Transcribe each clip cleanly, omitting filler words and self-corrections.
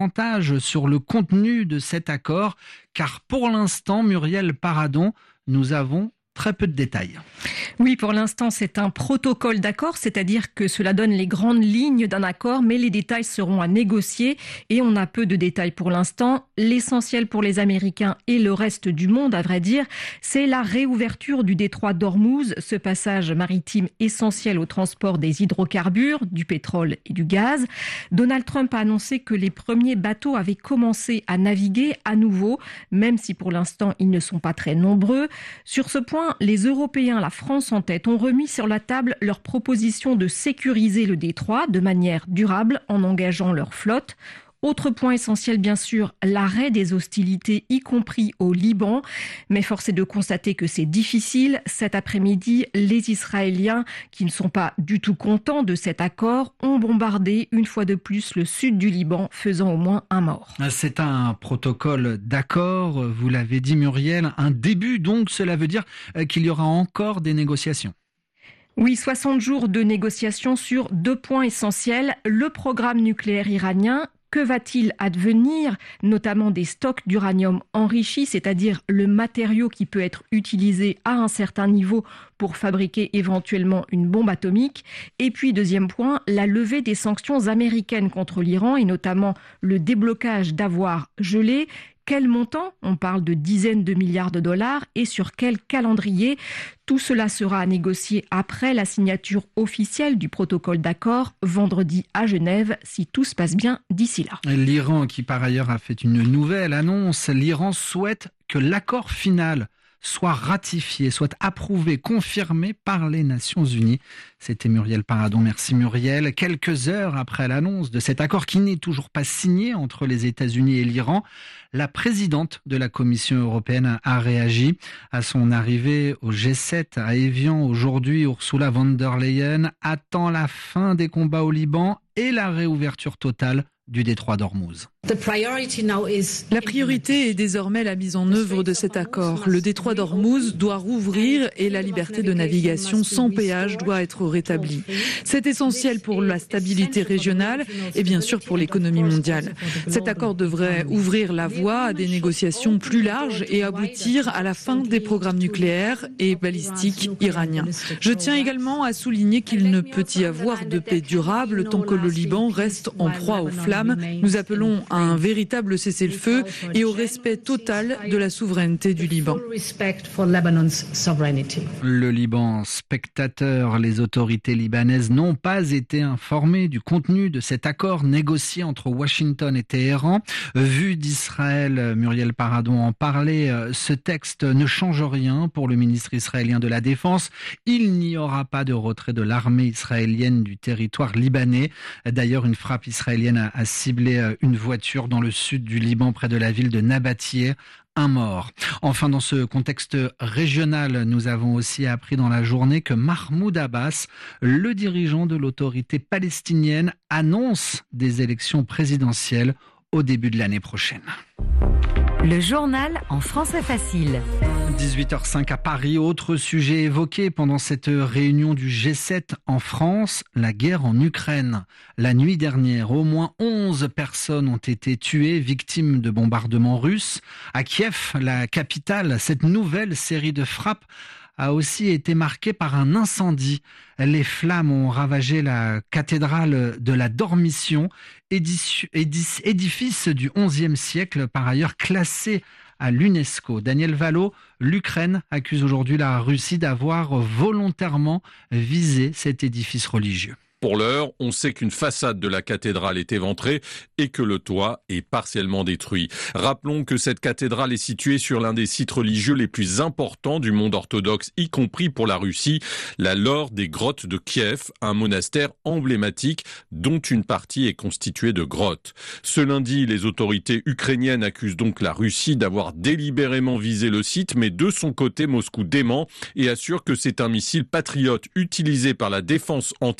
davantage sur le contenu de cet accord, car pour l'instant, Muriel Paradon, nous avons très peu de détails. Oui, pour l'instant, c'est un protocole d'accord, c'est-à-dire que cela donne les grandes lignes d'un accord, mais les détails seront à négocier et on a peu de détails pour l'instant. L'essentiel pour les Américains et le reste du monde, à vrai dire, c'est la réouverture du détroit d'Ormuz, ce passage maritime essentiel au transport des hydrocarbures, du pétrole et du gaz. Donald Trump a annoncé que les premiers bateaux avaient commencé à naviguer à nouveau, même si pour l'instant ils ne sont pas très nombreux. Sur ce point, les Européens, la France en tête, ont remis sur la table leur proposition de sécuriser le détroit de manière durable en engageant leur flotte. Autre point essentiel, bien sûr, l'arrêt des hostilités, y compris au Liban. Mais force est de constater que c'est difficile. Cet après-midi, les Israéliens, qui ne sont pas du tout contents de cet accord, ont bombardé une fois de plus le sud du Liban, faisant au moins un mort. C'est un protocole d'accord, vous l'avez dit Muriel, un début donc, cela veut dire qu'il y aura encore des négociations. Oui, 60 jours de négociations sur 2 points essentiels. Le programme nucléaire iranien. Que va-t-il advenir, notamment des stocks d'uranium enrichi, c'est-à-dire le matériau qui peut être utilisé à un certain niveau pour fabriquer éventuellement une bombe atomique. Et puis, deuxième point, la levée des sanctions américaines contre l'Iran et notamment le déblocage d'avoirs gelés. Quel montant ? On parle de dizaines de milliards de dollars et sur quel calendrier ? Tout cela sera à négocier après la signature officielle du protocole d'accord vendredi à Genève, si tout se passe bien d'ici là. L'Iran, qui par ailleurs a fait une nouvelle annonce, l'Iran souhaite que l'accord final soit ratifié, soit approuvé, confirmé par les Nations Unies. C'était Muriel Paradon. Merci Muriel. Quelques heures après l'annonce de cet accord qui n'est toujours pas signé entre les États-Unis et l'Iran, la présidente de la Commission européenne a réagi. À son arrivée au G7 à Évian aujourd'hui, Ursula von der Leyen attend la fin des combats au Liban et la réouverture totale du détroit d'Ormuz. La priorité est désormais la mise en œuvre de cet accord. Le détroit d'Ormuz doit rouvrir et la liberté de navigation sans péage doit être rétablie. C'est essentiel pour la stabilité régionale et bien sûr pour l'économie mondiale. Cet accord devrait ouvrir la voie à des négociations plus larges et aboutir à la fin des programmes nucléaires et balistiques iraniens. Je tiens également à souligner qu'il ne peut y avoir de paix durable tant que le Liban reste en proie aux flammes. Nous appelons à un véritable cessez-le-feu et au respect total de la souveraineté du Liban. Le Liban spectateur, les autorités libanaises n'ont pas été informées du contenu de cet accord négocié entre Washington et Téhéran. Vu d'Israël, Muriel Paradon en parlait, ce texte ne change rien pour le ministre israélien de la Défense. Il n'y aura pas de retrait de l'armée israélienne du territoire libanais. D'ailleurs, une frappe israélienne a ciblé une voiture dans le sud du Liban, près de la ville de Nabatie. Un mort. Enfin, dans ce contexte régional, nous avons aussi appris dans la journée que Mahmoud Abbas, le dirigeant de l'autorité palestinienne, annonce des élections présidentielles au début de l'année prochaine. Le journal en français facile. 18h05 à Paris, autre sujet évoqué pendant cette réunion du G7 en France, la guerre en Ukraine. La nuit dernière, au moins 11 personnes ont été tuées, victimes de bombardements russes. À Kiev, la capitale, cette nouvelle série de frappes a aussi été marquée par un incendie. Les flammes ont ravagé la cathédrale de la Dormition, édifice du XIe siècle, par ailleurs classé à l'UNESCO. Daniel Valo, l'Ukraine accuse aujourd'hui la Russie d'avoir volontairement visé cet édifice religieux. Pour l'heure, on sait qu'une façade de la cathédrale est éventrée et que le toit est partiellement détruit. Rappelons que cette cathédrale est située sur l'un des sites religieux les plus importants du monde orthodoxe, y compris pour la Russie, la Laure des grottes de Kiev, un monastère emblématique dont une partie est constituée de grottes. Ce lundi, les autorités ukrainiennes accusent donc la Russie d'avoir délibérément visé le site, mais de son côté, Moscou dément et assure que c'est un missile patriote utilisé par la défense antiaérienne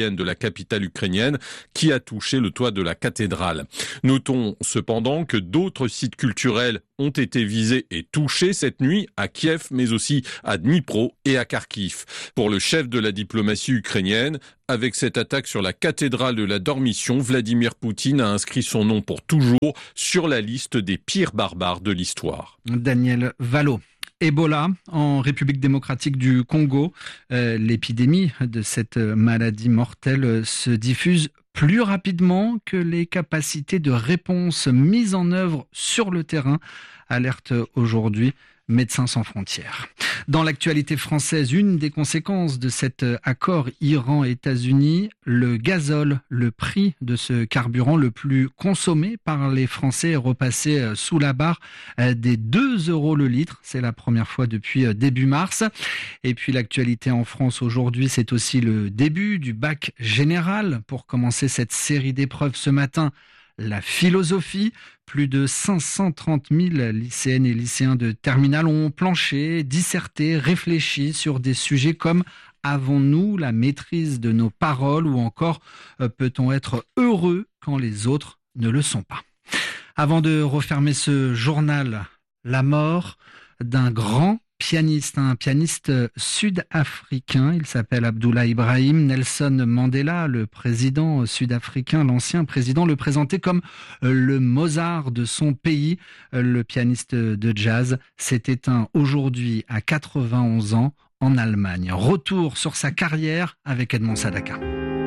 aérienne de la capitale ukrainienne qui a touché le toit de la cathédrale. Notons cependant que d'autres sites culturels ont été visés et touchés cette nuit à Kiev, mais aussi à Dnipro et à Kharkiv. Pour le chef de la diplomatie ukrainienne, avec cette attaque sur la cathédrale de la Dormition, Vladimir Poutine a inscrit son nom pour toujours sur la liste des pires barbares de l'histoire. Daniel Valo. Ebola en République démocratique du Congo. L'épidémie de cette maladie mortelle se diffuse plus rapidement que les capacités de réponse mises en œuvre sur le terrain, alerte aujourd'hui Médecins sans frontières. Dans l'actualité française, une des conséquences de cet accord Iran-États-Unis, le gazole, le prix de ce carburant le plus consommé par les Français est repassé sous la barre des 2 € le litre. C'est la première fois depuis début mars. Et puis l'actualité en France aujourd'hui, c'est aussi le début du bac général. Pour commencer cette série d'épreuves ce matin, la philosophie. Plus de 530 000 lycéennes et lycéens de terminale ont planché, disserté, réfléchi sur des sujets comme « Avons-nous la maîtrise de nos paroles ?» ou encore « Peut-on être heureux quand les autres ne le sont pas ?» Avant de refermer ce journal, la mort d'un grand pianiste, un pianiste sud-africain. Il s'appelle Abdoulaye Ibrahim. Nelson Mandela, le président sud-africain, l'ancien président, le présentait comme le Mozart de son pays. Le pianiste de jazz s'est éteint aujourd'hui à 91 ans en Allemagne. Retour sur sa carrière avec Edmond Sadaka.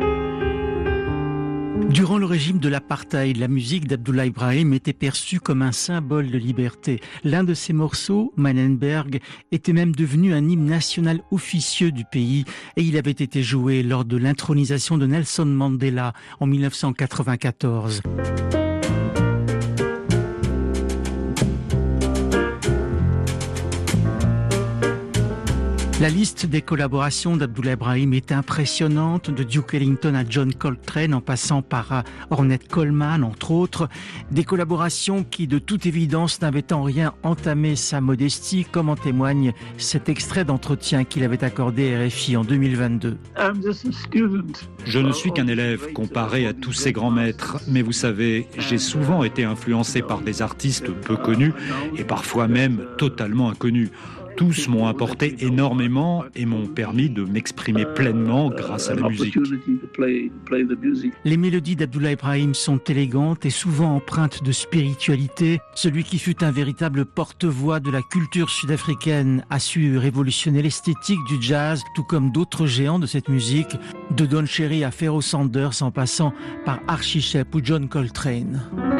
Durant le régime de l'apartheid, la musique d'Abdoulaye Ibrahim était perçue comme un symbole de liberté. L'un de ses morceaux, Mannenberg, était même devenu un hymne national officieux du pays et il avait été joué lors de l'intronisation de Nelson Mandela en 1994. La liste des collaborations d'Abdoulaye Ibrahim est impressionnante, de Duke Ellington à John Coltrane en passant par Ornette Coleman entre autres. Des collaborations qui de toute évidence n'avaient en rien entamé sa modestie, comme en témoigne cet extrait d'entretien qu'il avait accordé à RFI en 2022. Je ne suis qu'un élève comparé à tous ces grands maîtres, mais vous savez, j'ai souvent été influencé par des artistes peu connus et parfois même totalement inconnus. Tous m'ont apporté énormément et m'ont permis de m'exprimer pleinement grâce à la musique. Les mélodies d'Abdoulaye Ibrahim sont élégantes et souvent empreintes de spiritualité. Celui qui fut un véritable porte-voix de la culture sud-africaine a su révolutionner l'esthétique du jazz, tout comme d'autres géants de cette musique, de Don Cherry à Pharoah Sanders en passant par Archie Shepp ou John Coltrane.